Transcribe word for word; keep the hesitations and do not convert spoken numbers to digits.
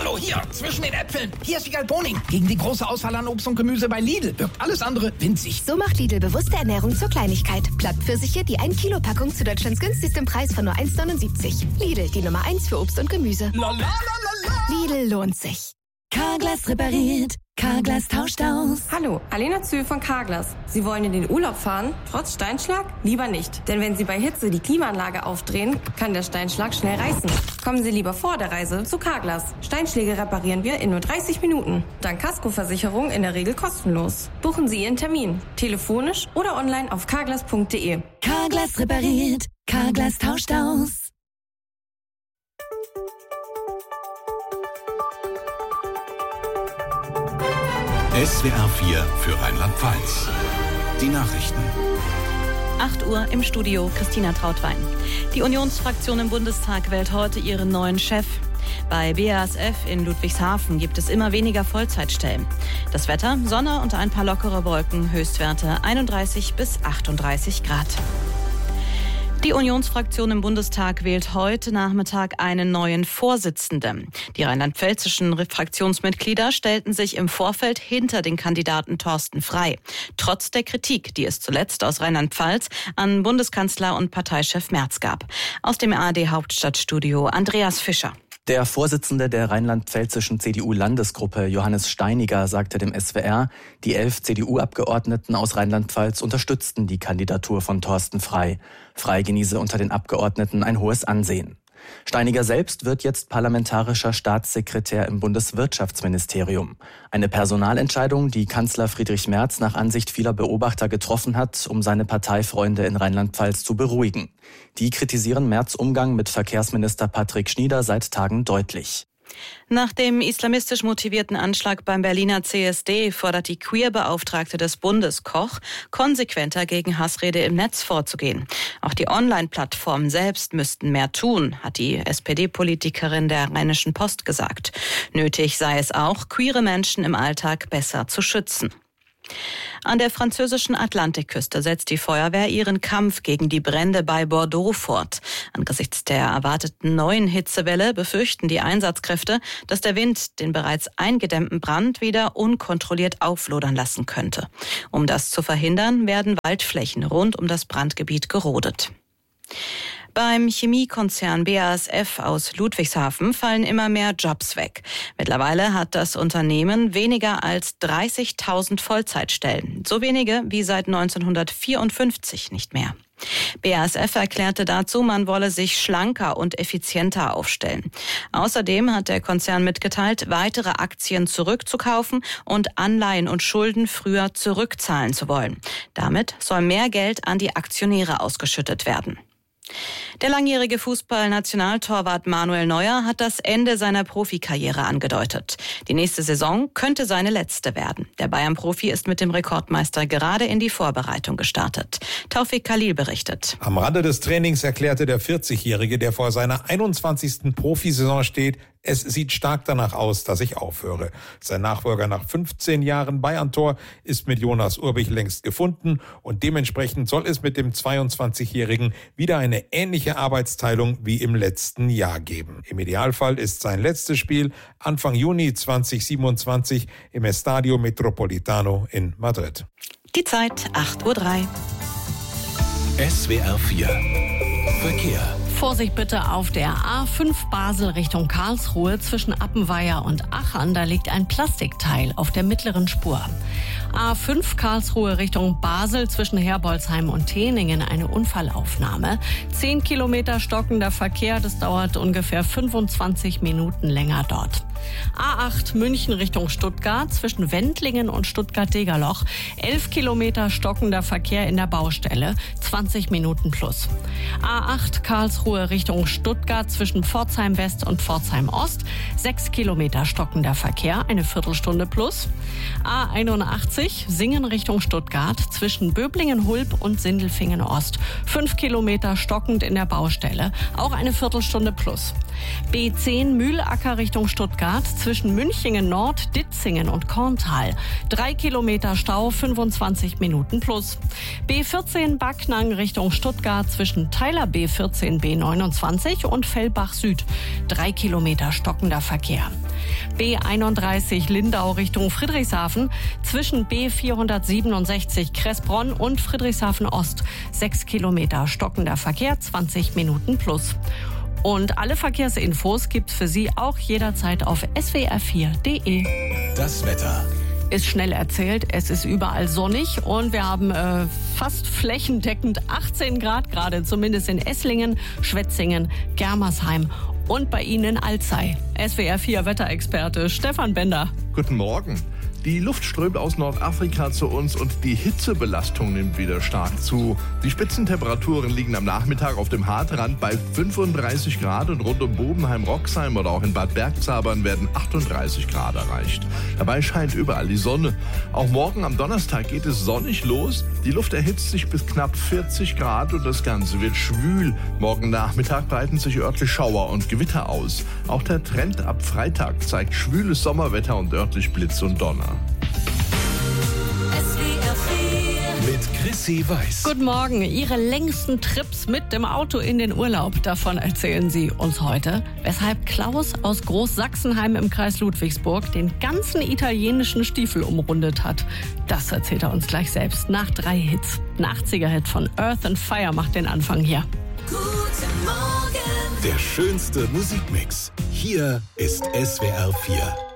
Hallo, hier, zwischen den Äpfeln. Hier ist Wiegald Boning. Gegen die große Auswahl an Obst und Gemüse bei Lidl wirkt alles andere winzig. So macht Lidl bewusste Ernährung zur Kleinigkeit. Blattpfirsiche, die ein Kilo Packung zu Deutschlands günstigstem Preis von nur eins neunundsiebzig. Lidl, die Nummer eins für Obst und Gemüse. La, la, la, la, la. Lidl lohnt sich. Carglass repariert. Carglass tauscht aus. Hallo, Alena Zühl von Carglass. Sie wollen in den Urlaub fahren, trotz Steinschlag? Lieber nicht. Denn wenn Sie bei Hitze die Klimaanlage aufdrehen, kann der Steinschlag schnell reißen. Kommen Sie lieber vor der Reise zu Carglass. Steinschläge reparieren wir in nur dreißig Minuten. Dank Kaskoversicherung in der Regel kostenlos. Buchen Sie Ihren Termin. Telefonisch oder online auf carglass punkt de. Carglass repariert. Carglass tauscht aus. S W R vier für Rheinland-Pfalz. Die Nachrichten. acht Uhr im Studio, Christina Trautwein. Die Unionsfraktion im Bundestag wählt heute ihren neuen Chef. Bei B A S F in Ludwigshafen gibt es immer weniger Vollzeitstellen. Das Wetter, Sonne und ein paar lockere Wolken, Höchstwerte einunddreißig bis achtunddreißig Grad. Die Unionsfraktion im Bundestag wählt heute Nachmittag einen neuen Vorsitzenden. Die rheinland-pfälzischen Fraktionsmitglieder stellten sich im Vorfeld hinter den Kandidaten Thorsten Frey. Trotz der Kritik, die es zuletzt aus Rheinland-Pfalz an Bundeskanzler und Parteichef Merz gab. Aus dem A R D-Hauptstadtstudio Andreas Fischer. Der Vorsitzende der rheinland-pfälzischen C D U-Landesgruppe, Johannes Steiniger, sagte dem S W R, die elf C D U-Abgeordneten aus Rheinland-Pfalz unterstützten die Kandidatur von Thorsten Frey. Frey genieße unter den Abgeordneten ein hohes Ansehen. Steiniger selbst wird jetzt parlamentarischer Staatssekretär im Bundeswirtschaftsministerium. Eine Personalentscheidung, die Kanzler Friedrich Merz nach Ansicht vieler Beobachter getroffen hat, um seine Parteifreunde in Rheinland-Pfalz zu beruhigen. Die kritisieren Merz' Umgang mit Verkehrsminister Patrick Schnieder seit Tagen deutlich. Nach dem islamistisch motivierten Anschlag beim Berliner C S D fordert die Queer-Beauftragte des Bundes, Koch, konsequenter gegen Hassrede im Netz vorzugehen. Auch die Online-Plattformen selbst müssten mehr tun, hat die S P D-Politikerin der Rheinischen Post gesagt. Nötig sei es auch, queere Menschen im Alltag besser zu schützen. An der französischen Atlantikküste setzt die Feuerwehr ihren Kampf gegen die Brände bei Bordeaux fort. Angesichts der erwarteten neuen Hitzewelle befürchten die Einsatzkräfte, dass der Wind den bereits eingedämmten Brand wieder unkontrolliert auflodern lassen könnte. Um das zu verhindern, werden Waldflächen rund um das Brandgebiet gerodet. Beim Chemiekonzern B A S F aus Ludwigshafen fallen immer mehr Jobs weg. Mittlerweile hat das Unternehmen weniger als dreißigtausend Vollzeitstellen. So wenige wie seit neunzehnhundertvierundfünfzig nicht mehr. B A S F erklärte dazu, man wolle sich schlanker und effizienter aufstellen. Außerdem hat der Konzern mitgeteilt, weitere Aktien zurückzukaufen und Anleihen und Schulden früher zurückzahlen zu wollen. Damit soll mehr Geld an die Aktionäre ausgeschüttet werden. Der langjährige Fußball-Nationaltorwart Manuel Neuer hat das Ende seiner Profikarriere angedeutet. Die nächste Saison könnte seine letzte werden. Der Bayern-Profi ist mit dem Rekordmeister gerade in die Vorbereitung gestartet. Taufik Khalil berichtet. Am Rande des Trainings erklärte der vierzigjährige, der vor seiner einundzwanzigsten Profisaison steht, es sieht stark danach aus, dass ich aufhöre. Sein Nachfolger nach fünfzehn Jahren Bayern-Tor ist mit Jonas Urbich längst gefunden und dementsprechend soll es mit dem zweiundzwanzigjährigen wieder eine ähnliche Arbeitsteilung wie im letzten Jahr geben. Im Idealfall ist sein letztes Spiel Anfang Juni zweitausendsiebenundzwanzig im Estadio Metropolitano in Madrid. Die Zeit acht Uhr drei. S W R vier Verkehr. Vorsicht bitte auf der A fünf Basel Richtung Karlsruhe zwischen Appenweier und Achern. Da liegt ein Plastikteil auf der mittleren Spur. A fünf Karlsruhe Richtung Basel zwischen Herbolzheim und Teningen eine Unfallaufnahme. Zehn Kilometer stockender Verkehr, das dauert ungefähr fünfundzwanzig Minuten länger dort. A acht München Richtung Stuttgart zwischen Wendlingen und Stuttgart-Degerloch. Elf Kilometer stockender Verkehr in der Baustelle, zwanzig Minuten plus. A acht Karlsruhe Richtung Stuttgart zwischen Pforzheim West und Pforzheim Ost. Sechs Kilometer stockender Verkehr, eine Viertelstunde plus. A einundachtzig Singen Richtung Stuttgart zwischen Böblingen-Hulb und Sindelfingen Ost. Fünf Kilometer stockend in der Baustelle, auch eine Viertelstunde plus. B zehn Mühlacker Richtung Stuttgart Stuttgart zwischen Münchingen Nord, Ditzingen und Korntal. Drei Kilometer Stau, fünfundzwanzig Minuten plus. B vierzehn Backnang Richtung Stuttgart zwischen Teiler B vierzehn B neunundzwanzig und Fellbach Süd. Drei Kilometer stockender Verkehr. B einunddreißig Lindau Richtung Friedrichshafen zwischen B vierhundertsiebenundsechzig Kressbronn und Friedrichshafen Ost. Sechs Kilometer stockender Verkehr, zwanzig Minuten plus. Und alle Verkehrsinfos gibt's für Sie auch jederzeit auf S W R vier Punkt de. Das Wetter. Ist schnell erzählt, es ist überall sonnig und wir haben äh, fast flächendeckend achtzehn Grad gerade, zumindest in Esslingen, Schwetzingen, Germersheim und bei Ihnen in Alzey. S W R vier Wetterexperte Stefan Bender. Guten Morgen. Die Luft strömt aus Nordafrika zu uns und die Hitzebelastung nimmt wieder stark zu. Die Spitzentemperaturen liegen am Nachmittag auf dem Hartrand bei fünfunddreißig Grad und rund um Bobenheim-Roxheim oder auch in Bad Bergzabern werden achtunddreißig Grad erreicht. Dabei scheint überall die Sonne. Auch morgen am Donnerstag geht es sonnig los. Die Luft erhitzt sich bis knapp vierzig Grad und das Ganze wird schwül. Morgen Nachmittag breiten sich örtlich Schauer und Gewitter aus. Auch der Trend ab Freitag zeigt schwüles Sommerwetter und örtlich Blitz und Donner. Mit Chrissy Weiß. Guten Morgen. Ihre längsten Trips mit dem Auto in den Urlaub, davon erzählen Sie uns heute. Weshalb Klaus aus Großsachsenheim im Kreis Ludwigsburg den ganzen italienischen Stiefel umrundet hat. Das erzählt er uns gleich selbst nach drei Hits. Ein achtziger-Hit von Earth and Fire macht den Anfang hier. Der schönste Musikmix. Hier ist S W R vier.